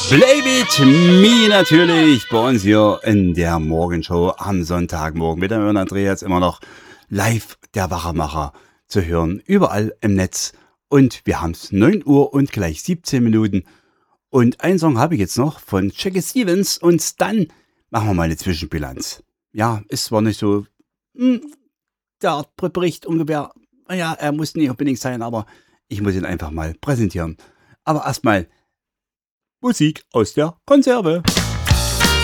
Play with me natürlich bei uns hier in der Morgenshow am Sonntagmorgen mit dem Andreas immer noch live der Wachmacher zu hören, überall im Netz. Und wir haben es 9 Uhr und gleich 17 Minuten. Und einen Song habe ich jetzt noch von Jackie Stevens und dann machen wir mal eine Zwischenbilanz. Ja, ist zwar nicht so der Bericht ungefähr, naja, er muss nicht unbedingt sein, aber ich muss ihn einfach mal präsentieren. Aber erstmal Musik aus der Konserve.